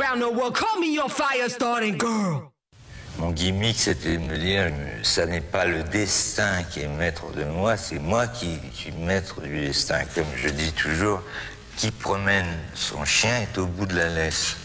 around the world. Call me your fire-starting girl. Mon gimmick, c'était de me dire, ça n'est pas le destin qui est maître de moi, c'est moi qui suis maître du destin. Comme je dis toujours, qui promène son chien est au bout de la laisse.